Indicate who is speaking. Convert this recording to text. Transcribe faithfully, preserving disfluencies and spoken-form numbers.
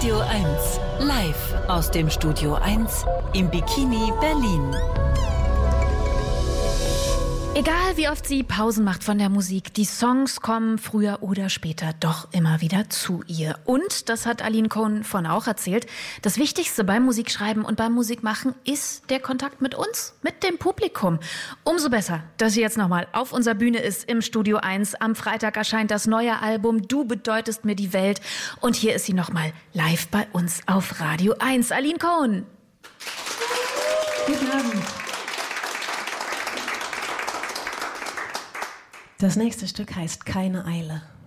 Speaker 1: Radio eins, live aus dem Studio eins im Bikini Berlin.
Speaker 2: Egal wie oft sie Pausen macht von der Musik, die Songs kommen früher oder später doch immer wieder zu ihr. Und, das hat Aline Cohen von auch erzählt, das Wichtigste beim Musikschreiben und beim Musikmachen ist der Kontakt mit uns, mit dem Publikum. Umso besser, dass sie jetzt nochmal auf unserer Bühne ist im Studio eins. Am Freitag erscheint das neue Album Du bedeutest mir die Welt. Und hier ist sie nochmal live bei uns auf Radio eins. Aline Cohen.
Speaker 3: Guten Abend. Das nächste Stück heißt Keine Eile.